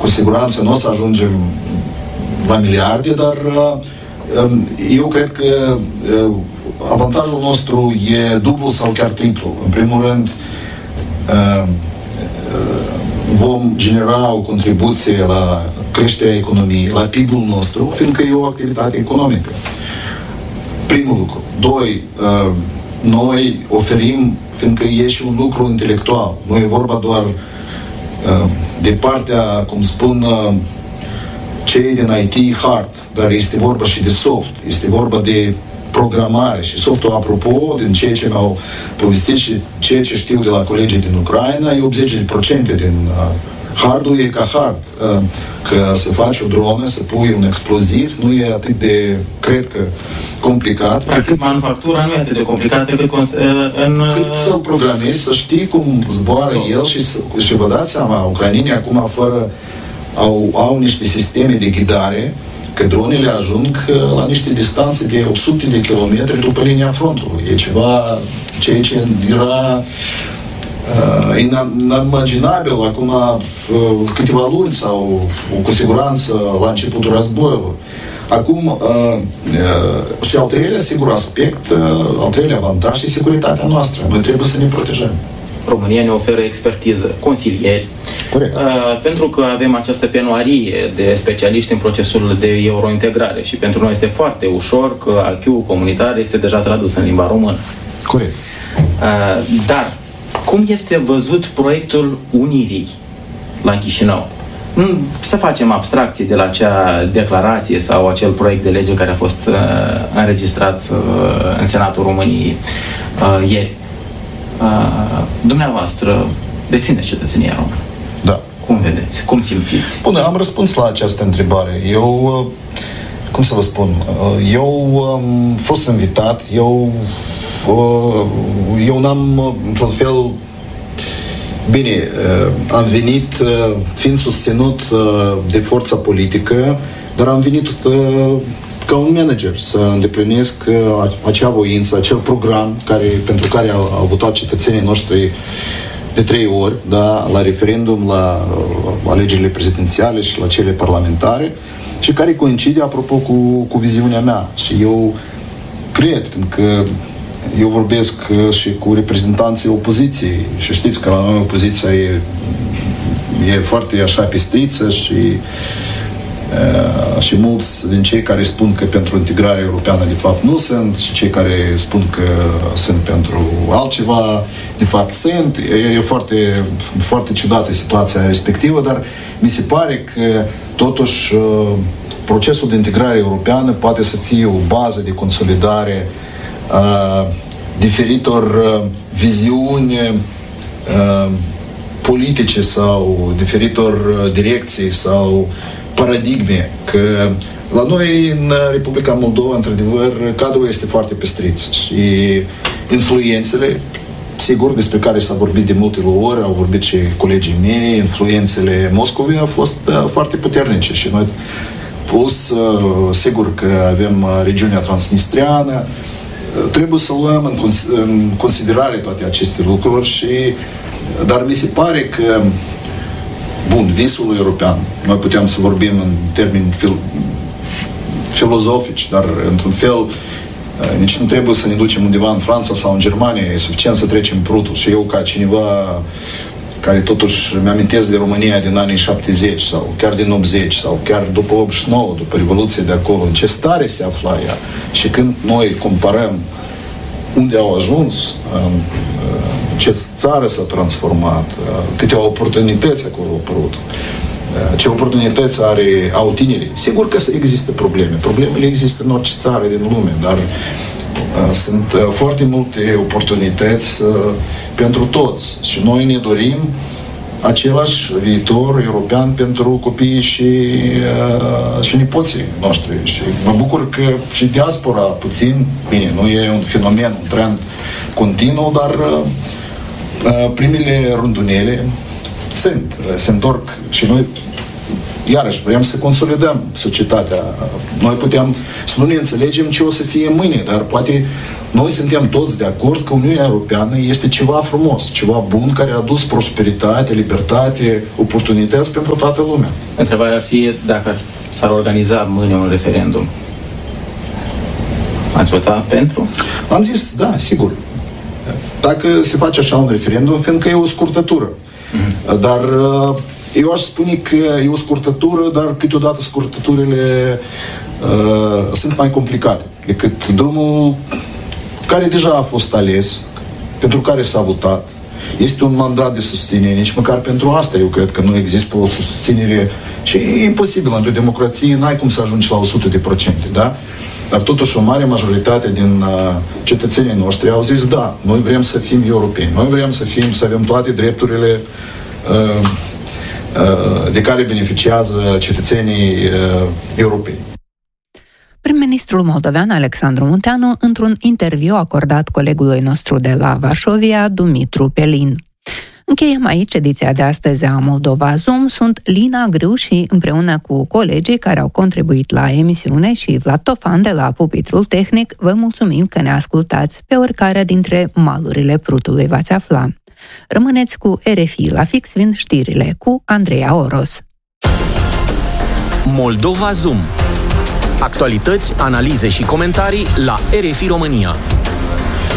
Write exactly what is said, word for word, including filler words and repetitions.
cu siguranță nu o să ajungem la miliarde, dar eu cred că avantajul nostru e dublu sau chiar triplu. În primul rând, vom genera o contribuție la creșterea economiei, la P I B-ul nostru, fiindcă e o activitate economică. Primul lucru. Doi, noi oferim, fiindcă e și un lucru intelectual. Nu e vorba doar de partea, cum spun cei din I T, hard, dar este vorba și de soft. Este vorba de programare și softul, apropo, din ceea ce mi-au povestit și ceea ce știu de la colegii din Ucraina, e optzeci la sută din uh, hardul e ca hard. Uh, că să faci o dronă, să pui un exploziv, nu e atât de, cred că, complicat. Practic, manufactura nu e atât de complicată cât const- în... Cât să-l programezi, să știi cum zboară soft. El și, să, și vă dați seama, ucrainenii acum fără, au, au niște sisteme de ghidare că dronele ajung la niște distanțe de opt sute de kilometri după linia frontului. E ceva, ceea ce era uh, inimaginabil acum uh, câteva luni sau cu siguranță la începutul războiului. Acum, uh, uh, și al treilea, sigur, aspect, uh, al treilea avantaj e securitatea noastră. Noi trebuie să ne protejăm. România ne oferă expertiză, consilieri. Corect. Uh, pentru că avem această penuarie de specialiști în procesul de eurointegrare și pentru noi este foarte ușor că A Q-ul comunitar este deja tradus în limba română. Corect. Uh, dar, cum este văzut proiectul Unirii la Chișinău? Să facem abstracție de la acea declarație sau acel proiect de lege care a fost uh, înregistrat uh, în Senatul României uh, ieri. Uh, dumneavoastră dețineți cetățenia română. Da. Cum vedeți? Cum simțiți? Bun, am răspuns la această întrebare. Eu, cum să vă spun, eu am fost invitat, eu, eu n-am, într-un fel, bine, am venit fiind susținut de forța politică, dar am venit ca un manager să îndeplinesc acea voință, acel program care, pentru care au, au votat cetățenii noștri de trei ori, da, la referendum, la uh, alegerile prezidențiale și la cele parlamentare, și care coincide, apropo, cu, cu viziunea mea. Și eu cred că eu vorbesc și cu reprezentanții opoziției și știți că la noi opoziția e, e foarte așa pistriță și Uh, și mulți din cei care spun că pentru integrarea europeană de fapt nu sunt și cei care spun că sunt pentru altceva de fapt sunt. E, e foarte, foarte ciudată situația respectivă, dar mi se pare că totuși uh, procesul de integrare europeană poate să fie o bază de consolidare a diferitor uh, viziuni uh, politice sau diferitor uh, direcții sau paradigme, că la noi în Republica Moldova, într-adevăr, cadrul este foarte pestrit și influențele, sigur, despre care s-a vorbit de multe ori, au vorbit și colegii mei, influențele Moscovei au fost uh, foarte puternice și noi, plus, uh, sigur că avem regiunea transnistreană, uh, trebuie să luăm în, cons- în considerare toate aceste lucruri și, dar mi se pare că bun, visul european. Noi puteam să vorbim în termeni fil- filozofici, dar într-un fel nici nu trebuie să ne ducem undeva în Franța sau în Germania, e suficient să trecem prutul. Și eu, ca cineva care totuși mi-amintesc de România din anii șaptezeci sau chiar din optzeci sau chiar după optzeci și nouă, după Revoluție de acolo, în ce stare se afla ea și când noi comparăm unde au ajuns, ce țară s-a transformat, câte oportunități acolo au apărut, ce oportunități are, au tinerii. Sigur că există probleme. Problemele există în orice țară din lume, dar sunt foarte multe oportunități pentru toți. Și noi ne dorim același viitor european pentru copiii și, și nepoții noștri. Și mă bucur că și diaspora puțin, bine, nu e un fenomen, un trend continuu, dar primele rândunele sunt, se întorc și noi iarăși, vrem să consolidăm societatea. Noi putem să nu ne înțelegem ce o să fie mâine, dar poate noi suntem toți de acord că Uniunea Europeană este ceva frumos, ceva bun, care a adus prosperitate, libertate, oportunități pentru toată lumea. Întrebarea ar fi dacă s-ar organiza mâine un referendum. Ați votat pentru? Am zis, da, sigur. Dacă se face așa un referendum, fiindcă e o scurtătură. Mm-hmm. Dar eu aș spune că e o scurtătură, dar câteodată scurtăturile uh, sunt mai complicate decât drumul care deja a fost ales, pentru care s-a votat. Este un mandat de susținere, nici măcar pentru asta eu cred că nu există o susținere și e imposibil într-o democrație, n-ai cum să ajungi la o sută de procente, da? Dar totuși o mare majoritate din uh, cetățenii noștri au zis da, noi vrem să fim europeni, noi vrem să fim, să avem toate drepturile uh, uh, de care beneficiază cetățenii uh, europeni. Prim-ministrul moldovean Alexandru Munteanu într-un interviu acordat colegului nostru de la Varșovia, Dumitru Pelin. Încheiem aici ediția de astăzi a Moldova Zoom. Sunt Lina Grâu și împreună cu colegii care au contribuit la emisiune și Vlad Tofan de la pupitrul tehnic, vă mulțumim că ne ascultați pe oricare dintre malurile Prutului v-ați afla. Rămâneți cu R F I, la fix vin știrile cu Andreea Oros. Moldova Zoom. Actualități, analize și comentarii la R F I România.